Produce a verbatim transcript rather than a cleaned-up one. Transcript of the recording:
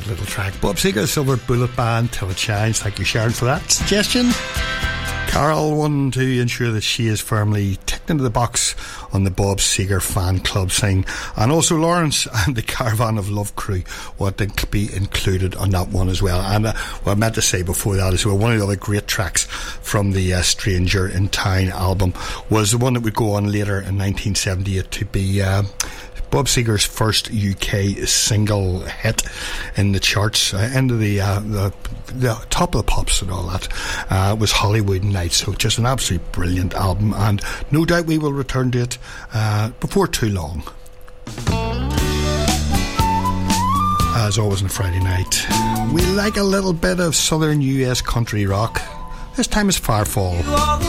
little track. Bob Seger, Silver Bullet Band, Till It Shines. Thank you, Sharon, for that suggestion. Carol wanted to ensure that she is firmly ticked into the box on the Bob Seger fan club thing, and also Lawrence and the Caravan of Love crew want to be included on that one as well. And uh, what I meant to say before that is well, one of the other great tracks from the uh, Stranger in Town album was the one that would go on later in nineteen seventy-eight to be uh, Bob Seger's first U K single hit in the charts, uh, into the, uh, the the top of the pops and all that, uh, was Hollywood Nights. So just an absolutely brilliant album, and no doubt we will return to it uh, before too long. As always on a Friday night, we like a little bit of southern U S country rock. This time is Firefall.